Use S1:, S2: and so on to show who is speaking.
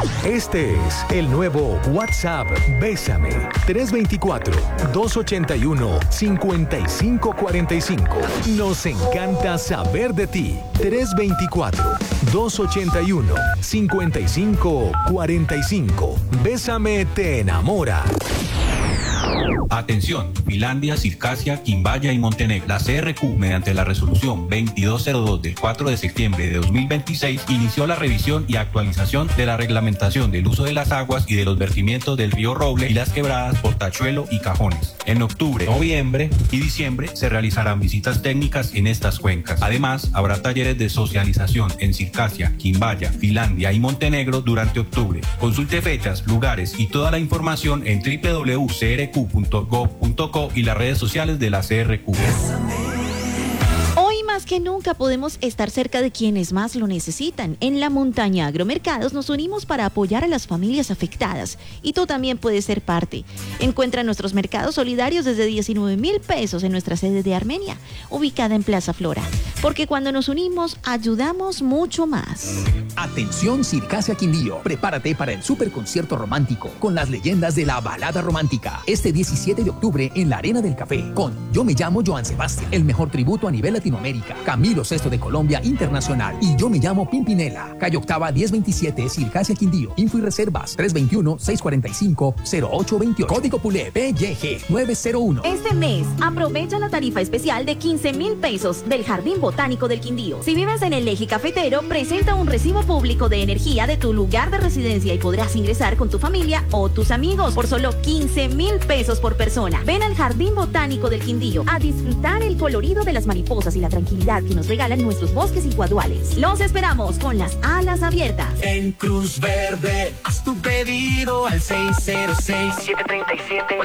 S1: Este es el nuevo WhatsApp Bésame. 324-281-5545. Nos encanta saber de ti. 324-281-5545. Bésame te enamora.
S2: Atención, Finlandia, Circasia, Quimbaya y Montenegro. La CRQ, mediante la resolución 2202 del 4 de septiembre de 2026, inició la revisión y actualización de la reglamentación del uso de las aguas y de los vertimientos del río Roble y las quebradas Portachuelo y Cajones. En octubre, noviembre y diciembre se realizarán visitas técnicas en estas cuencas. Además, habrá talleres de socialización en Circasia, Quimbaya, Finlandia y Montenegro durante octubre. Consulte fechas, lugares y toda la información en www.crq.gov.co y las redes sociales de la CRQ.
S3: Hoy más que nunca podemos estar cerca de quienes más lo necesitan. En la Montaña Agromercados nos unimos para apoyar a las familias afectadas y tú también puedes ser parte. Encuentra nuestros mercados solidarios desde 19,000 pesos en nuestra sede de Armenia, ubicada en Plaza Flora. Porque cuando nos unimos, ayudamos mucho más.
S4: Atención Circasia Quindío, prepárate para el superconcierto romántico con las leyendas de la balada romántica. Este 17 de octubre en la Arena del Café con Yo me llamo Joan Sebastián, el mejor tributo a nivel Latinoamérica. Camilo VI de Colombia Internacional y Yo me llamo Pimpinela. Calle Octava 1027 Circasia Quindío. Info y reservas 321-645-0828. Código PULE PYG 901.
S3: Este mes aprovecha la tarifa especial de 15,000 pesos del Jardín Botánico del Quindío. Si vives en el eje cafetero, presenta un recibo público de energía de tu lugar de residencia y podrás ingresar con tu familia o tus amigos por solo 15,000 pesos por persona. Ven al Jardín Botánico del Quindío a disfrutar el colorido de las mariposas y la tranquilidad que nos regalan nuestros bosques y guaduales. Los esperamos con las alas abiertas.
S5: En Cruz Verde, haz tu pedido al 606-737-8282.